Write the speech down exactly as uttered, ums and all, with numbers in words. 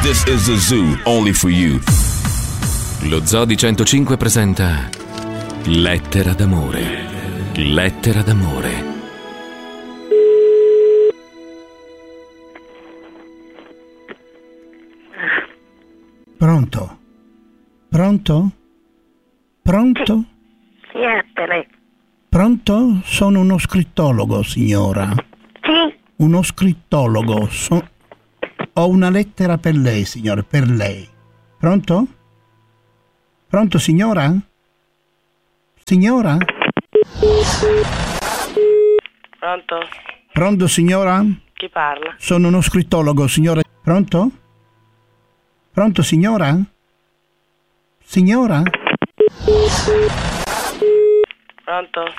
This is the zoo, only for you. Lo Zoo di centocinque presenta Lettera d'amore. Lettera d'amore. Pronto? Pronto? Pronto? Sì, a te. Pronto? Sono uno scrittologo, signora. Sì? Uno scrittologo. So- Ho una lettera per lei, signore, per lei. Pronto? Pronto, signora? Signora? Pronto? Pronto, signora? Chi parla? Sono uno scrittologo, signore. Pronto? Pronto, signora? Signora? Pronto?